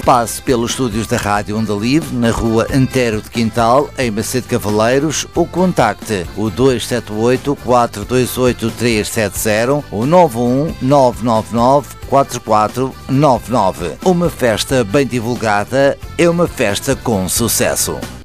passe pelos estúdios da Rádio Onda Livre, na rua Antero de Quintal, em Macedo Cavaleiros, ou contacte o 278 428 370 ou 91 999 4499. Uma festa bem divulgada é uma festa com sucesso.